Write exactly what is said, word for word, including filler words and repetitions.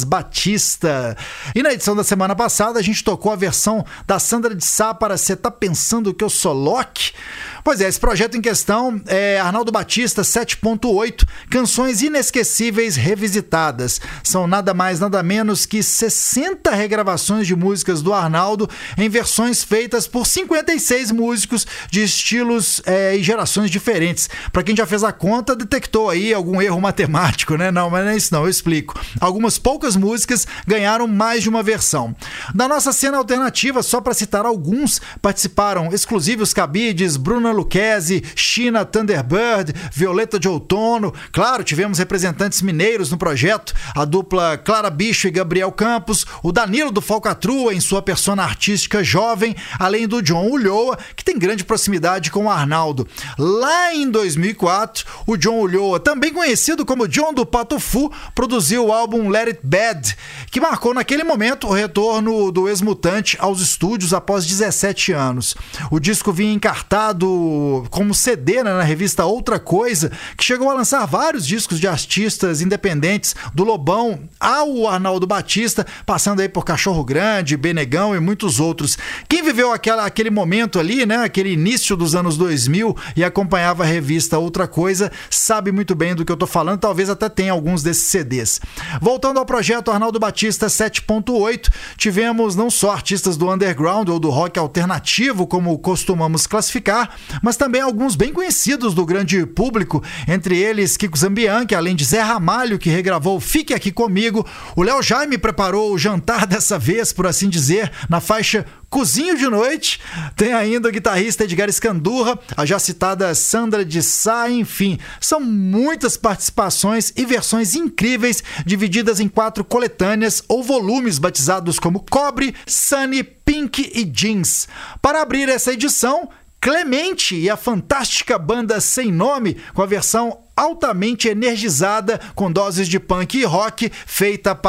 Batista. E na edição da semana passada a gente tocou a versão da Sandra de Sá para Cê Tá Pensando Que Eu Sou Loki? Pois é, esse projeto em questão é Arnaldo Batista sete ponto oito, Canções Inesquecíveis Revisitadas. São nada mais, nada menos que sessenta regravações de músicas do Arnaldo em versões feitas por cinquenta e seis músicos de estilos é, e gerações diferentes. Para quem já fez a conta, detectou aí algum erro matemático, né? Não, mas não é isso não, eu explico. Algumas poucas músicas ganharam mais de uma versão. Da nossa cena alternativa, só para citar alguns, participaram exclusivos cabides, Bruna Lucchesi, China Thunderbird, Violeta de Outono. Claro, tivemos representantes mineiros no projeto, a dupla Clara Bicho e Gabriel Campos, o Danilo do Falcatrua em sua persona artística jovem, além do John Ulloa, que tem grande proximidade com o Arnaldo. Lá em dois mil e quatro, o John Ulloa, também conhecido como John do Pato Fu, produziu o álbum Let It Bad, que marcou naquele momento o retorno do ex-Mutante aos estúdios após dezessete anos. O disco vinha encartado como C D, né, na revista Outra Coisa, que chegou a lançar vários discos de artistas independentes, do Lobão ao Arnaldo Batista, passando aí por Cachorro Grande, Benegão e muitos outros. Quem viveu aquela, aquele momento ali, né, aquele início dos anos dois mil e acompanhava a revista Outra Coisa, sabe muito bem do que eu tô falando, talvez até tenha alguns desses C Ds. Voltando ao projeto Arnaldo Batista sete ponto oito, tivemos não só artistas do underground ou do rock alternativo, como costumamos classificar, mas também alguns bem conhecidos do grande público, entre eles Kiko Zambianchi, além de Zé Ramalho, que regravou Fique Aqui Comigo. O Léo Jaime preparou o jantar dessa vez, por assim dizer, na faixa Cozinho de Noite. Tem ainda o guitarrista Edgar Escandurra, a já citada Sandra de Sá, enfim, são muitas participações e versões incríveis, divididas em quatro coletâneas ou volumes batizados como Cobre, Sunny, Pink e Jeans. Para abrir essa edição, Clemente e a fantástica banda Sem Nome, com a versão altamente energizada, com doses de punk e rock, feita para